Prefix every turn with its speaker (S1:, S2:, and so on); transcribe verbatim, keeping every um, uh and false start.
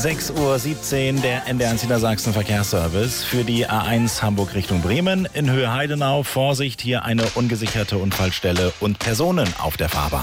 S1: sechs Uhr siebzehn, der N D R eins Niedersachsen Verkehrsservice für die A eins Hamburg Richtung Bremen. In Höhe Heidenau, Vorsicht, hier eine ungesicherte Unfallstelle und Personen auf der Fahrbahn.